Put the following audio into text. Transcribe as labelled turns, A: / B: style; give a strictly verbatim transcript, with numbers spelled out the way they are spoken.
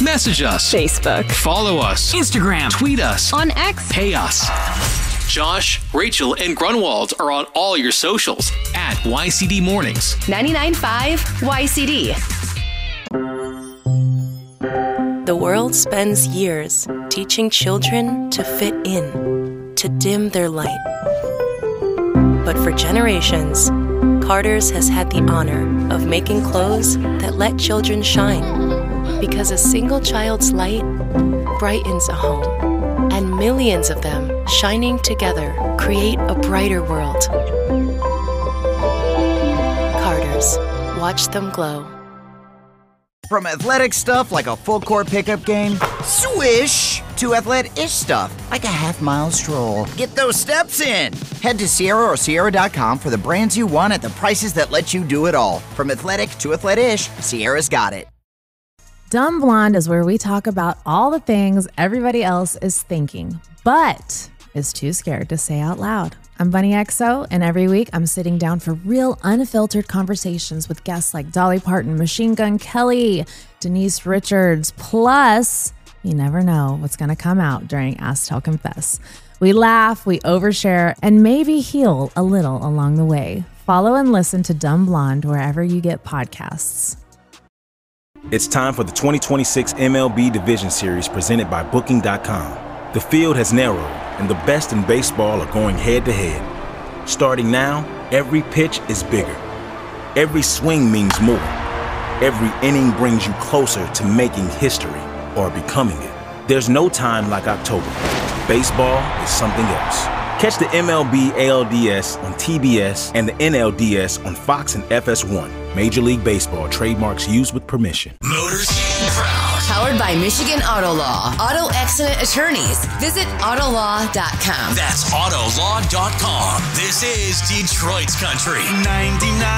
A: Message us.
B: Facebook.
A: Follow us.
C: Instagram.
A: Tweet us.
B: On X.
A: Pay us. Josh, Rachel, and Grunwald are on all your socials at Y C D Mornings.
B: ninety-nine point five Y C D.
D: The world spends years teaching children to fit in, to dim their light. But for generations, Carter's has had the honor of making clothes that let children shine. Because a single child's light brightens a home, and millions of them shining together create a brighter world. Carter's. Watch them glow.
E: From athletic stuff like a full court pickup game, swish, to athletic-ish stuff like a half mile stroll. Get those steps in. Head to Sierra or Sierra dot com for the brands you want at the prices that let you do it all. From athletic to athletic-ish, Sierra's got it.
F: Dumb Blonde is where we talk about all the things everybody else is thinking, but is too scared to say out loud. I'm Bunny X O, and every week I'm sitting down for real unfiltered conversations with guests like Dolly Parton, Machine Gun Kelly, Denise Richards, plus you never know what's going to come out during Ask Tell Confess. We laugh, we overshare, and maybe heal a little along the way. Follow and listen to Dumb Blonde wherever you get podcasts.
G: It's time for the twenty twenty-six M L B Division Series presented by Booking dot com. The field has narrowed, and the best in baseball are going head-to-head. Starting now, every pitch is bigger. Every swing means more. Every inning brings you closer to making history or becoming it. There's no time like October. Baseball is something else. Catch the M L B A L D S on T B S and the N L D S on Fox and F S one. Major League Baseball trademarks used with permission.
H: Motors Proud. Powered by Michigan Auto Law. Auto Accident Attorneys. Visit auto law dot com.
I: That's auto law dot com. This is Detroit's Country. ninety-nine